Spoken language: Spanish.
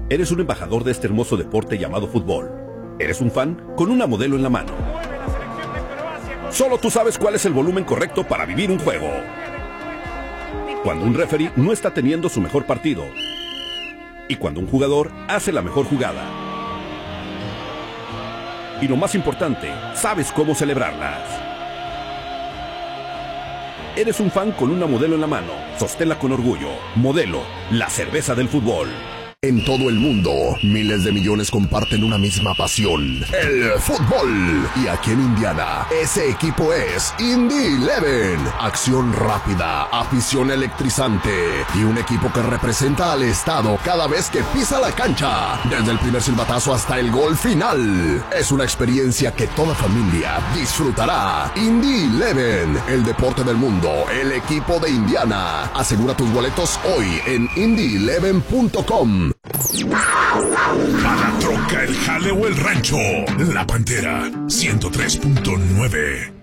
Eres un embajador de este hermoso deporte llamado fútbol. Eres un fan con una modelo en la mano. Solo tú sabes cuál es el volumen correcto para vivir un juego. Cuando un referee no está teniendo su mejor partido. Y cuando un jugador hace la mejor jugada. Y lo más importante, sabes cómo celebrarlas. Eres un fan con una modelo en la mano. Sosténla con orgullo. Modelo, la cerveza del fútbol. En todo el mundo, miles de millones comparten una misma pasión, el fútbol. Y aquí en Indiana, ese equipo es Indy 11. Acción rápida, afición electrizante y un equipo que representa al estado cada vez que pisa la cancha. Desde el primer silbatazo hasta el gol final. Es una experiencia que toda familia disfrutará. Indy 11, el deporte del mundo, el equipo de Indiana. Asegura tus boletos hoy en indy11.com. A la troca, el jale o el rancho. La Pantera 103.9.